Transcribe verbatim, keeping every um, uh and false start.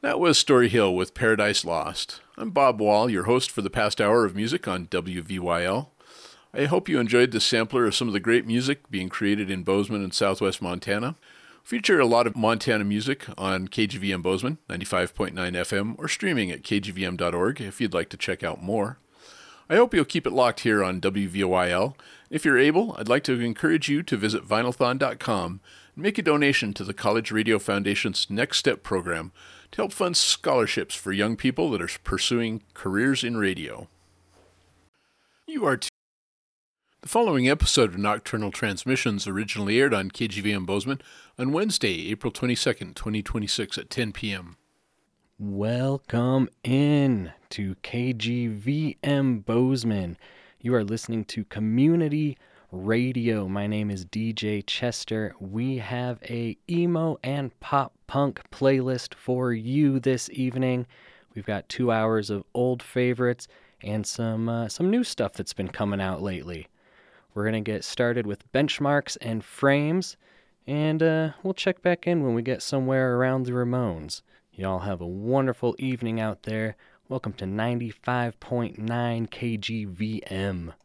That was Story Hill with Paradise Lost. I'm Bob Wall, your host for the past hour of music on W V Y L. I hope you enjoyed this sampler of some of the great music being created in Bozeman and southwest Montana. We feature a lot of Montana music on K G V M Bozeman, ninety-five point nine F M, or streaming at k g v m dot org if you'd like to check out more. I hope you'll keep it locked here on W V Y L. If you're able, I'd like to encourage you to visit vinylthon dot com and make a donation to the College Radio Foundation's Next Step program to help fund scholarships for young people that are pursuing careers in radio. You are t- The following episode of Nocturnal Transmissions originally aired on K G V M Bozeman on Wednesday, April twenty-second, twenty twenty-six at ten p.m. Welcome in to K G V M Bozeman. You are listening to Community Radio. My name is D J Chester. We have a emo and pop punk playlist for you this evening. We've got two hours of old favorites and some uh, some new stuff that's been coming out lately. We're going to get started with Benchmarks and Frames, and uh, we'll check back in when we get somewhere around the Ramones. Y'all have a wonderful evening out there. Welcome to ninety-five point nine K G V M.